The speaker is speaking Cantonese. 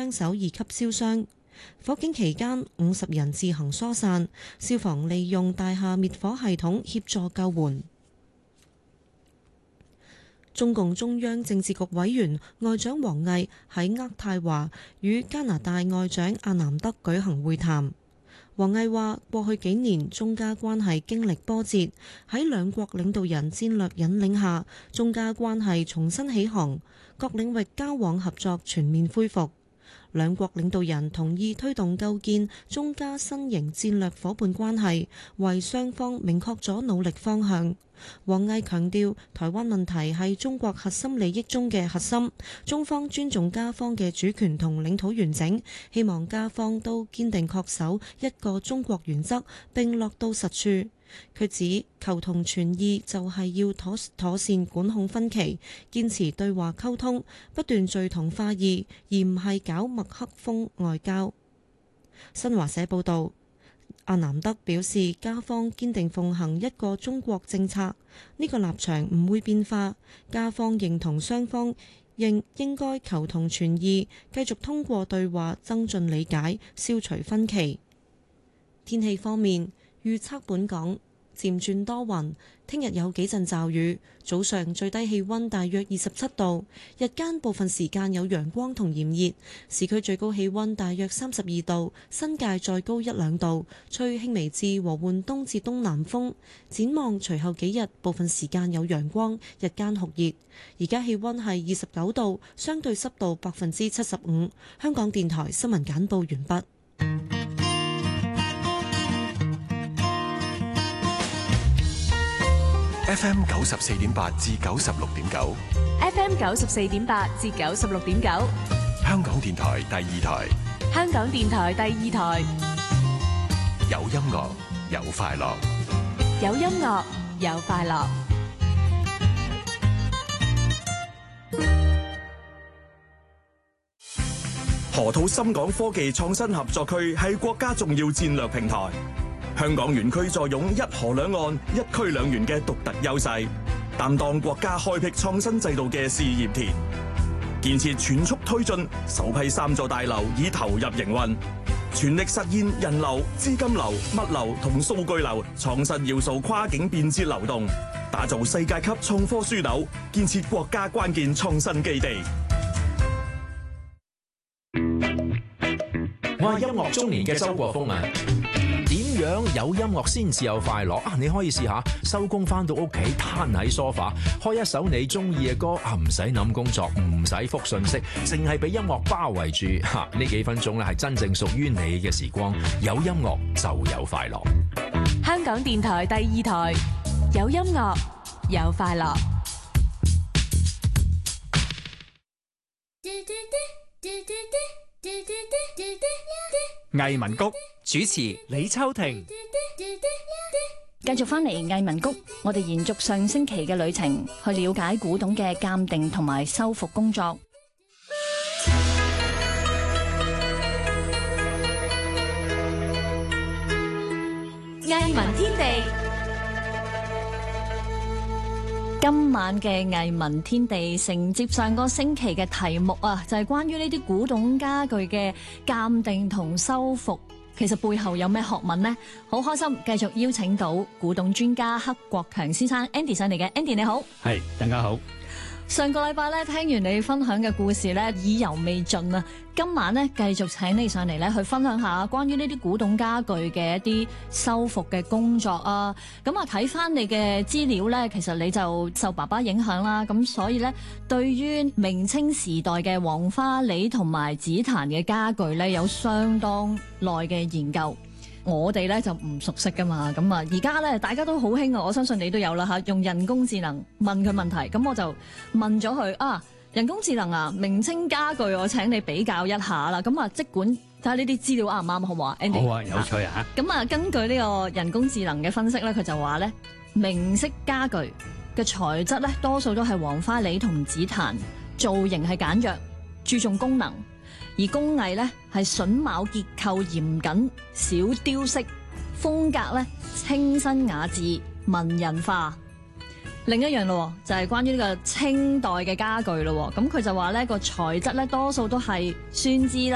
雙手2級燒傷。火警期間50人自行疏散，消防利用大廈滅火系統協助救援。中共中央政治局委員外長王毅喺渥太華與加拿大外長阿南德舉行會談。王毅話：過去幾年中加關係經歷波折，喺兩國領導人戰略引領下，中加關係重新起航，各領域交往合作全面恢復。兩國領導人同意推動構建中加新型戰略夥伴關係，為雙方明確咗努力方向。王毅強調，台灣問題係中國核心利益中嘅核心，中方尊重加方嘅主權同領土完整，希望加方都堅定恪守一個中國原則，並落到實處。佢指求同存異就係要妥善管控分歧，堅持對話溝通，不斷聚同化異，而唔係搞麥克風外交。新華社報導。阿南德表示，加方堅定奉行一個中國政策，呢個立場唔會變化。加方認同雙方應該求同存異，繼續通過對話增進理解，消除分歧。天氣方面，預測本港漸轉多雲，聽日有幾陣驟雨，早上最低氣溫大約27度，日間部分時間有陽光同炎熱，市區最高氣溫大約32度，新界再高1-2度，吹輕微至和緩東至東南風。展望隨後幾日，部分時間有陽光，日間酷熱。而家氣溫係29度，相對濕度75%。香港電台新聞簡報完畢。 FM 94.8至96.9 ，FM 94.8至96.9， 香港電台第2台， 香港電台第2台， 有音樂有快樂， 有音樂有快樂。 河套深港科技創新合作區係國家重要戰略平台。香港園區坐擁一河兩岸、一區兩園嘅獨特優勢，擔當國家開闢創新制度嘅試驗田。建設全速推進，首批3座大樓已投入營運，全力實現人流、資金流、物流同數據流創新要素跨境便捷流動，打造世界級創科樞紐，建設國家關鍵創新基地。 我係音樂中年嘅周國峰啊！點樣有音樂先至有快樂啊？你可以試下收工翻到屋企，攤喺梳化，開一首你中意嘅歌啊，唔使諗工作，唔使覆信息，淨係俾音樂包圍住嚇。呢幾分鐘咧係真正屬於你嘅時光。有音樂就有快樂。 香港電台第2台，有音樂有快樂。 藝文谷主持李秋婷， 繼續翻嚟藝文谷，我哋延續上星期嘅旅程，去了解古董嘅鑑定同埋修復工作。 藝文天地， 今晚嘅藝文天地承接上個星期嘅題目啊，就係關於呢啲古董家具嘅鑑定同修復，其實背後有咩學問呢？好開心繼續邀請到古董專家克國強先生 Andy 上嚟嘅。 Andy 你好。 係，大家好。 上個禮拜咧，聽完你分享嘅故事咧，意猶未盡啊！今晚咧，繼續請你上嚟咧，去分享下關於呢啲古董家具嘅一啲修復嘅工作啊！咁啊，睇翻你嘅資料咧，其實你就受爸爸影響啦，咁所以咧，對於明清時代嘅黃花梨同埋紫檀嘅家具咧，有相當耐嘅研究。我哋咧就唔熟悉噶嘛，咁啊而家咧大家都好興啊，我相信你都有啦嚇，用人工智能問佢問題，咁我就問咗佢啊，人工智能啊，明清家具我請你比較一下啦，咁啊即管睇下呢啲資料啱唔啱好唔好啊 Andy？ 好啊，有趣啊！ 咁啊根據呢個人工智能嘅分析咧，佢就話咧明式家具嘅材質咧多數都係黃花梨同紫檀，造型係簡約，注重功能。而工藝咧係榫卯結構嚴謹，少雕飾，風格咧清新雅致，文人化。另一樣咯，就係關於呢個清代嘅家具咯。咁佢就話咧個材質咧多數都係酸枝啦。